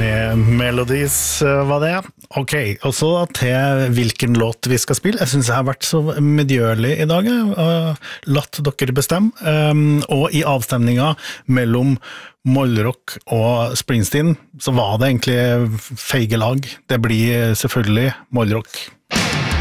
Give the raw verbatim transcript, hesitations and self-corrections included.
Melodies var det. Ok, og så til hvilken låt vi skal spille. Jeg synes jeg har vært så medgjørlig i dag, og latt dere bestemme. Um, og i avstemningen mellom Mollrock og Springsteen, så var det egentlig feige lag. Det blir selvfølgelig Mollrock.